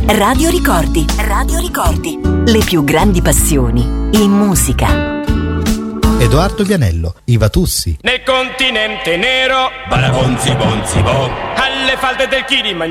Radio Ricordi. Radio Ricordi. Le più grandi passioni in musica. Edoardo Vianello, i Vatussi. Nel continente nero, barabonzi bonzi bo, alle falde del Kilimangiaro.